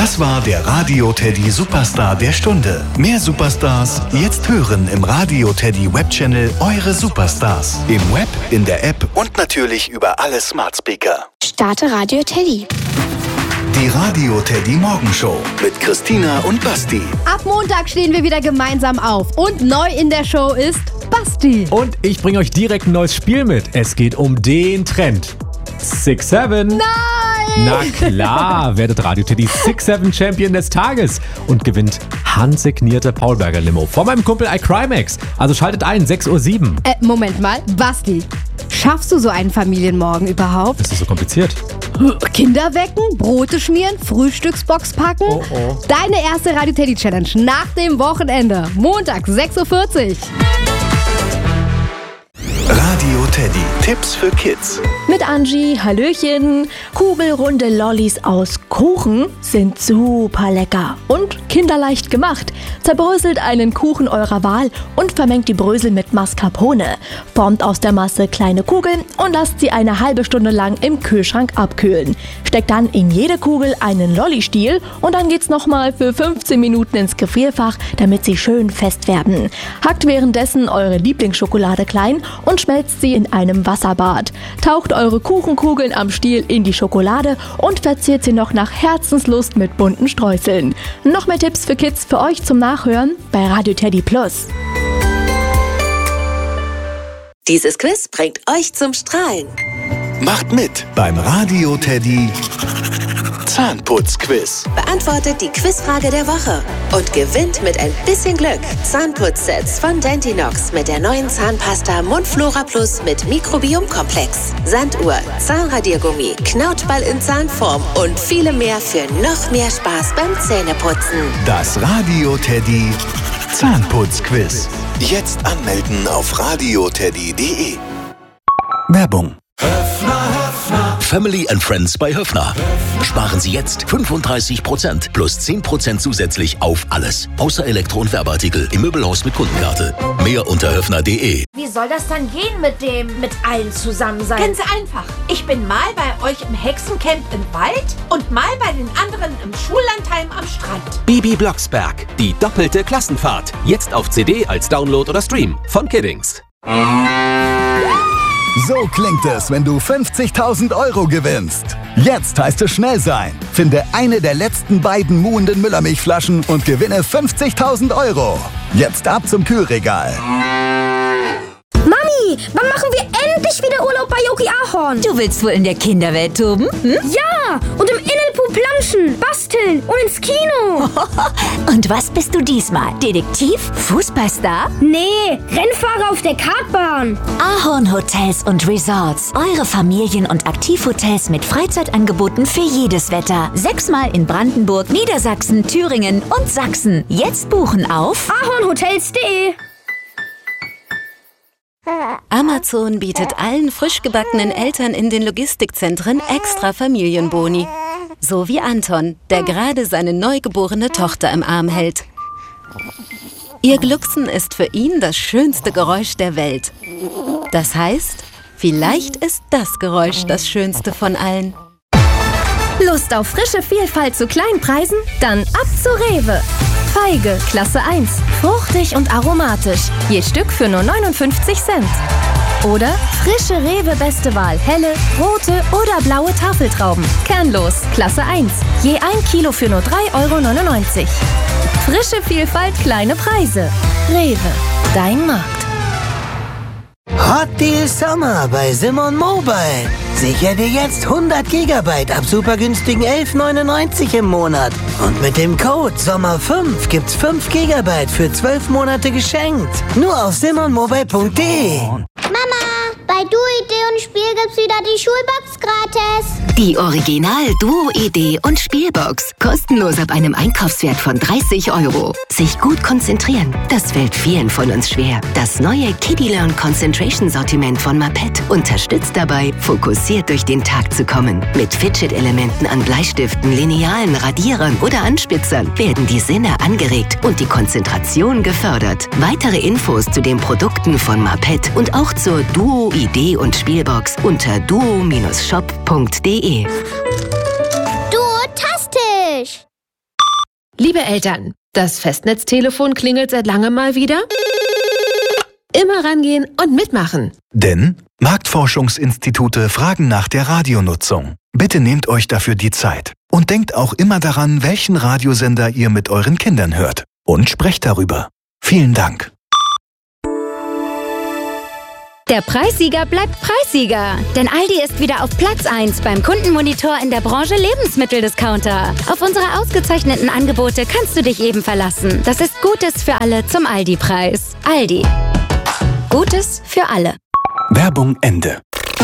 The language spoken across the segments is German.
Das war der Radio Teddy Superstar der Stunde. Mehr Superstars jetzt hören im Radio Teddy Webchannel Eure Superstars. Im Web, in der App und natürlich über alle Smart Speaker. Starte Radio Teddy. Die Radio Teddy Morgenshow mit Christina und Basti. Ab Montag stehen wir wieder gemeinsam auf. Und neu in der Show ist Basti. Und ich bringe euch direkt ein neues Spiel mit. Es geht um den Trend. 6-7. Nein! Na klar, werdet Radio Teddy 6-7 Champion des Tages und gewinnt handsignierte Paulberger Limo von meinem Kumpel iCrimex. Also schaltet ein, 6:07 Uhr. Moment mal, Basti, schaffst du so einen Familienmorgen überhaupt? Ist das so kompliziert? Kinder wecken, Brote schmieren, Frühstücksbox packen? Oh. Deine erste Radio Teddy Challenge nach dem Wochenende. Montag, 6:40 Uhr. Radio Teddy. Tipps für Kids. Mit Angie, Hallöchen. Kugelrunde Lollis aus Kuchen sind super lecker und kinderleicht gemacht. Zerbröselt einen Kuchen eurer Wahl und vermengt die Brösel mit Mascarpone. Formt aus der Masse kleine Kugeln und lasst sie eine halbe Stunde lang im Kühlschrank abkühlen. Steckt dann in jede Kugel einen Lolli-Stiel und dann geht's nochmal für 15 Minuten ins Gefrierfach, damit sie schön fest werden. Hackt währenddessen eure Lieblingsschokolade klein und schmelzt sie in einem Wasserbad. Taucht eure Kuchenkugeln am Stiel in die Schokolade und verziert sie noch nach Herzenslust mit bunten Streuseln. Noch mehr Tipps für Kids für euch zum Nachhören bei Radio Teddy Plus. Dieses Quiz bringt euch zum Strahlen. Macht mit beim Radio Teddy Zahnputzquiz. Beantwortet die Quizfrage der Woche und gewinnt mit ein bisschen Glück Zahnputzsets von Dentinox mit der neuen Zahnpasta Mundflora Plus mit Mikrobiomkomplex, Sanduhr, Zahnradiergummi, Knautschball in Zahnform und viele mehr für noch mehr Spaß beim Zähneputzen. Das Radio Teddy Zahnputzquiz. Jetzt anmelden auf radioteddy.de. Werbung. Family and Friends bei Höffner. Sparen Sie jetzt 35% plus 10% zusätzlich auf alles. Außer Elektro- und Werbeartikel im Möbelhaus mit Kundenkarte. Mehr unter höffner.de. Wie soll das dann gehen mit allen zusammen sein? Ganz einfach. Ich bin mal bei euch im Hexencamp im Wald und mal bei den anderen im Schullandheim am Strand. Bibi Blocksberg, die doppelte Klassenfahrt. Jetzt auf CD als Download oder Stream von Kiddings. So klingt es, wenn du 50.000 € gewinnst. Jetzt heißt es schnell sein. Finde eine der letzten beiden muhenden Müllermilchflaschen und gewinne 50.000 €. Jetzt ab zum Kühlregal. Mami, wann machen wir endlich wieder Urlaub bei Yogi Ahorn? Du willst wohl in der Kinderwelt toben? Ja, und im Innenpool planschen, basteln und ins Kino. Und was bist du diesmal? Detektiv? Fußballstar? Nee, Rennfahrer auf der Kartbahn. Ahorn Hotels und Resorts. Eure Familien- und Aktivhotels mit Freizeitangeboten für jedes Wetter. 6-mal in Brandenburg, Niedersachsen, Thüringen und Sachsen. Jetzt buchen auf ahornhotels.de. Amazon bietet allen frisch gebackenen Eltern in den Logistikzentren extra Familienboni. So wie Anton, der gerade seine neugeborene Tochter im Arm hält. Ihr Glucksen ist für ihn das schönste Geräusch der Welt. Das heißt, vielleicht ist das Geräusch das schönste von allen. Lust auf frische Vielfalt zu kleinen Preisen? Dann ab zu Rewe. Feige, Klasse 1. Fruchtig und aromatisch. Je Stück für nur 59 Cent. Oder frische Rewe Beste Wahl. Helle, rote oder blaue Tafeltrauben. Kernlos, Klasse 1. Je 1 Kilo für nur 3,99 €. Frische Vielfalt, kleine Preise. Rewe, dein Markt. Hot Deal Summer bei Simon Mobile. Sicher dir jetzt 100 GB ab super günstigen 11,99 € im Monat. Und mit dem Code SOMMER5 gibt's 5 GB für 12 Monate geschenkt. Nur auf simonmobile.de. Mama, bei Duo-Idee und Spiel gibt's wieder die Schulbox gratis. Die Original Duo-Idee und Spielbox. Kostenlos ab einem Einkaufswert von 30 €. Sich gut konzentrieren, das fällt vielen von uns schwer. Das neue Kiddie Learn Concentration Sortiment von Mapet unterstützt dabei, fokussiert durch den Tag zu kommen. Mit Fidget-Elementen an Bleistiften, Linealen, Radierern oder Anspitzern werden die Sinne angeregt und die Konzentration gefördert. Weitere Infos zu den Produkten von Mapet und auch zur Duo-Idee und Spielbox unter duo-shop.de. Duotastisch! Liebe Eltern, das Festnetztelefon klingelt seit langem mal wieder. Immer rangehen und mitmachen. Denn Marktforschungsinstitute fragen nach der Radionutzung. Bitte nehmt euch dafür die Zeit. Und denkt auch immer daran, welchen Radiosender ihr mit euren Kindern hört. Und sprecht darüber. Vielen Dank. Der Preissieger bleibt Preissieger. Denn Aldi ist wieder auf Platz 1 beim Kundenmonitor in der Branche Lebensmitteldiscounter. Auf unsere ausgezeichneten Angebote kannst du dich eben verlassen. Das ist Gutes für alle zum Aldi-Preis. Aldi. Gutes für alle. Werbung Ende.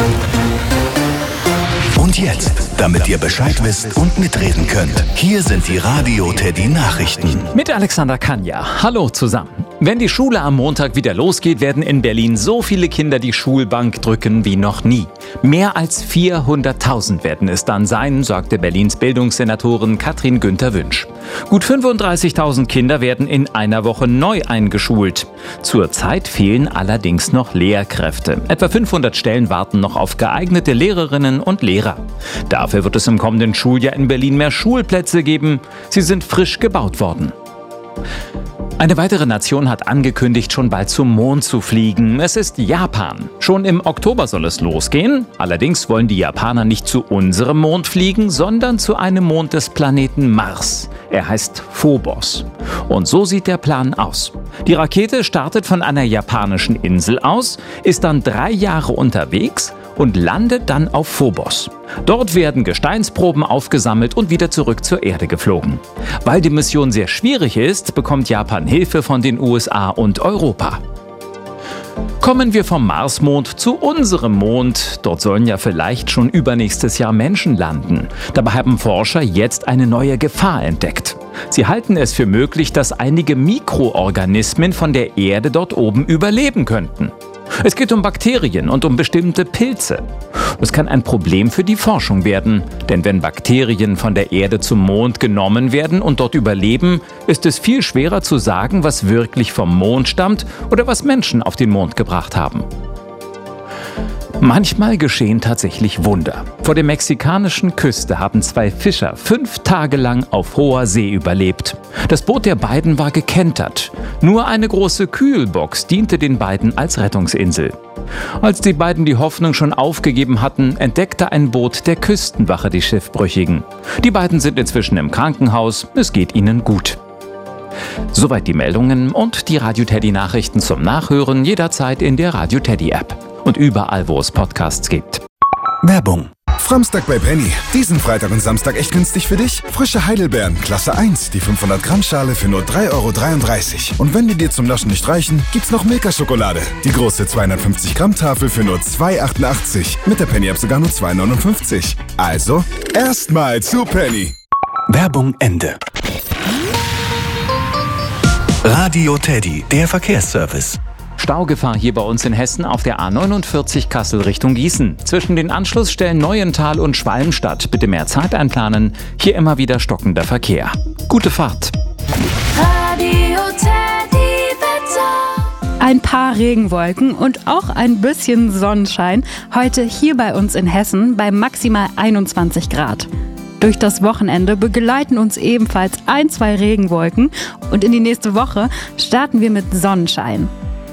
Und jetzt, damit ihr Bescheid wisst und mitreden könnt, hier sind die Radio Teddy Nachrichten. Mit Alexander Kanja. Hallo zusammen. Wenn die Schule am Montag wieder losgeht, werden in Berlin so viele Kinder die Schulbank drücken wie noch nie. Mehr als 400.000 werden es dann sein, sagte Berlins Bildungssenatorin Katrin Günther-Wünsch. Gut 35.000 Kinder werden in einer Woche neu eingeschult. Zurzeit fehlen allerdings noch Lehrkräfte. Etwa 500 Stellen warten noch auf geeignete Lehrerinnen und Lehrer. Dafür wird es im kommenden Schuljahr in Berlin mehr Schulplätze geben. Sie sind frisch gebaut worden. Eine weitere Nation hat angekündigt, schon bald zum Mond zu fliegen. Es ist Japan. Schon im Oktober soll es losgehen. Allerdings wollen die Japaner nicht zu unserem Mond fliegen, sondern zu einem Mond des Planeten Mars. Er heißt Phobos. Und so sieht der Plan aus. Die Rakete startet von einer japanischen Insel aus, ist dann 3 Jahre unterwegs und landet dann auf Phobos. Dort werden Gesteinsproben aufgesammelt und wieder zurück zur Erde geflogen. Weil die Mission sehr schwierig ist, bekommt Japan Hilfe von den USA und Europa. Kommen wir vom Marsmond zu unserem Mond. Dort sollen ja vielleicht schon übernächstes Jahr Menschen landen. Dabei haben Forscher jetzt eine neue Gefahr entdeckt. Sie halten es für möglich, dass einige Mikroorganismen von der Erde dort oben überleben könnten. Es geht um Bakterien und um bestimmte Pilze. Das kann ein Problem für die Forschung werden, denn wenn Bakterien von der Erde zum Mond genommen werden und dort überleben, ist es viel schwerer zu sagen, was wirklich vom Mond stammt oder was Menschen auf den Mond gebracht haben. Manchmal geschehen tatsächlich Wunder. Vor der mexikanischen Küste haben 2 Fischer 5 Tage lang auf hoher See überlebt. Das Boot der beiden war gekentert. Nur eine große Kühlbox diente den beiden als Rettungsinsel. Als die beiden die Hoffnung schon aufgegeben hatten, entdeckte ein Boot der Küstenwache die Schiffbrüchigen. Die beiden sind inzwischen im Krankenhaus, es geht ihnen gut. Soweit die Meldungen und die Radio Teddy Nachrichten zum Nachhören jederzeit in der Radio Teddy App. Und überall, wo es Podcasts gibt. Werbung. Samstag bei Penny. Diesen Freitag und Samstag echt günstig für dich? Frische Heidelbeeren, Klasse 1, die 500 Gramm Schale für nur 3,33 €. Und wenn die dir zum Naschen nicht reichen, gibt's noch Milka-Schokolade. Die große 250 Gramm Tafel für nur 2,88 €. Mit der Penny-App sogar nur 2,59 €. Also, erstmal zu Penny. Werbung Ende. Radio Teddy, der Verkehrsservice. Staugefahr hier bei uns in Hessen auf der A49 Kassel Richtung Gießen. Zwischen den Anschlussstellen Neuental und Schwalmstadt. Bitte mehr Zeit einplanen. Hier immer wieder stockender Verkehr. Gute Fahrt. Radio Teddy Wetter. Ein paar Regenwolken und auch ein bisschen Sonnenschein. Heute hier bei uns in Hessen bei maximal 21 Grad. Durch das Wochenende begleiten uns ebenfalls 1-2 Regenwolken. Und in die nächste Woche starten wir mit Sonnenschein.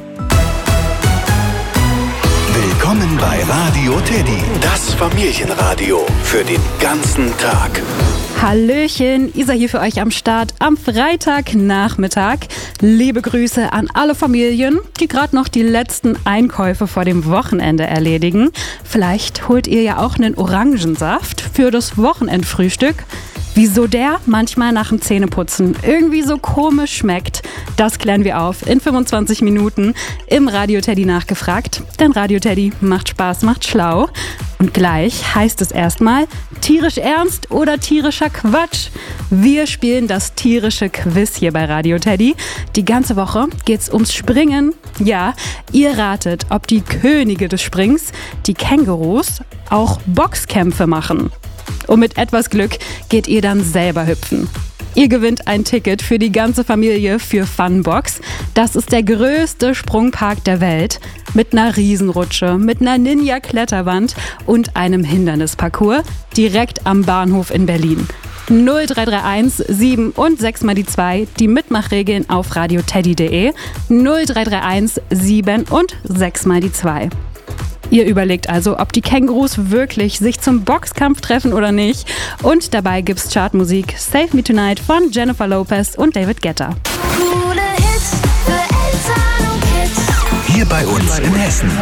Willkommen bei Radio Teddy, das Familienradio für den ganzen Tag. Hallöchen, Isa hier für euch am Start am Freitagnachmittag. Liebe Grüße an alle Familien, die gerade noch die letzten Einkäufe vor dem Wochenende erledigen. Vielleicht holt ihr ja auch einen Orangensaft für das Wochenendfrühstück. Wieso der manchmal nach dem Zähneputzen irgendwie so komisch schmeckt, das klären wir auf in 25 Minuten im Radio Teddy nachgefragt. Denn Radio Teddy macht Spaß, macht schlau. Und gleich heißt es erstmal tierisch ernst oder tierischer Quatsch. Wir spielen das tierische Quiz hier bei Radio Teddy. Die ganze Woche geht's ums Springen. Ja, ihr ratet, ob die Könige des Springs, die Kängurus, auch Boxkämpfe machen. Und mit etwas Glück geht ihr dann selber hüpfen. Ihr gewinnt ein Ticket für die ganze Familie für Funbox. Das ist der größte Sprungpark der Welt. Mit einer Riesenrutsche, mit einer Ninja-Kletterwand und einem Hindernisparcours direkt am Bahnhof in Berlin. 0331 7 und 6 mal die 2. Die Mitmachregeln auf radioteddy.de. 0331 7 und 6 mal die 2. Ihr überlegt also, ob die Kängurus wirklich sich zum Boxkampf treffen oder nicht. Und dabei gibt's Chartmusik Save Me Tonight von Jennifer Lopez und David Guetta. Hier bei uns in Hessen.